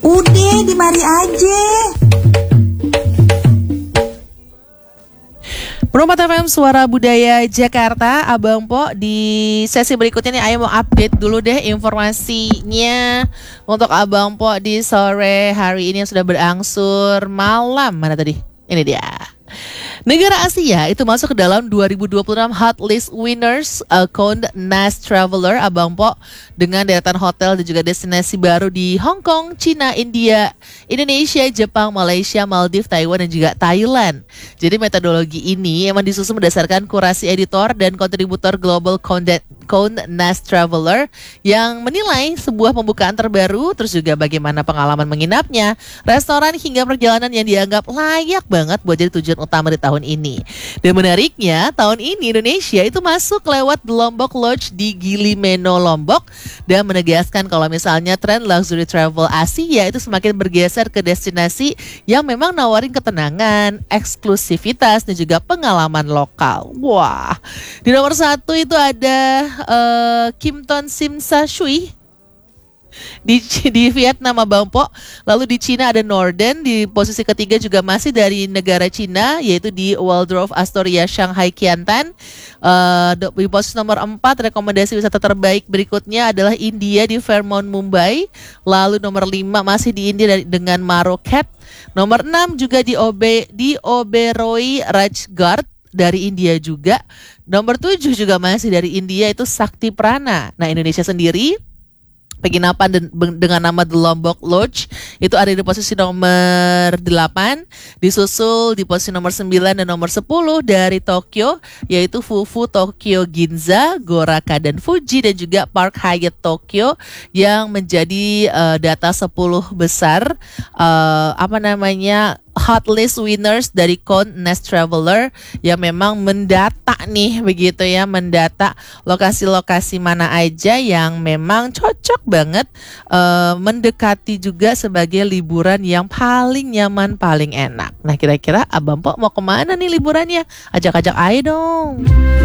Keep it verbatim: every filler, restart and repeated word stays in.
Udah, di mari aja. Perempat F M Suara Budaya Jakarta, Abang Po. Di sesi berikutnya nih, ayo mau update dulu deh informasinya untuk Abang Po di sore hari ini yang sudah berangsur malam. Mana tadi? Ini dia. Negara Asia itu masuk ke dalam dua ribu dua puluh enam Hot List Winners Account Nas Traveler, Abang Po, dengan deretan hotel dan juga destinasi baru di Hong Kong, Cina, India, Indonesia, Jepang, Malaysia, Maldives, Taiwan, dan juga Thailand. Jadi metodologi ini emang disusun berdasarkan kurasi editor dan kontributor Global Count Nas Traveler yang menilai sebuah pembukaan terbaru, terus juga bagaimana pengalaman menginapnya, restoran hingga perjalanan yang dianggap layak banget buat jadi tujuan utama di tahun ini. Dan menariknya, tahun ini Indonesia itu masuk lewat The Lombok Lodge di Gili Meno, Lombok, dan menegaskan kalau misalnya tren luxury travel Asia itu semakin bergeser ke destinasi yang memang nawarin ketenangan, eksklusivitas, dan juga pengalaman lokal. Wah, di nomor satu itu ada uh, Kim Ton Sim Sa Shui di, di Vietnam, Abang Po. Lalu di Cina ada Norden. Di posisi ketiga juga masih dari negara Cina, yaitu di Waldorf Astoria Shanghai Qiantan. uh, Di posisi nomor empat, rekomendasi wisata terbaik berikutnya adalah India di Fairmont Mumbai. Lalu nomor lima masih di India dengan Maroket. Nomor enam juga di Obe, di Oberoi Rajgarh dari India juga. Nomor tujuh juga masih dari India, itu Sakti Prana. Nah, Indonesia sendiri penginapan dengan nama The Lombok Lodge itu ada di posisi nomor delapan, disusul di posisi nomor sembilan dan nomor sepuluh dari Tokyo, yaitu Fufu Tokyo Ginza, Goraka dan Fuji, dan juga Park Hyatt Tokyo yang menjadi uh, data sepuluh besar uh, apa namanya Hot List Winners dari Count Nas Traveler yang memang mendata nih, begitu ya, mendata lokasi-lokasi mana aja yang memang cocok banget uh, mendekati juga sebagai liburan yang paling nyaman, paling enak. Nah, kira-kira Abang Po mau kemana nih liburannya? Ajak-ajak ayo dong.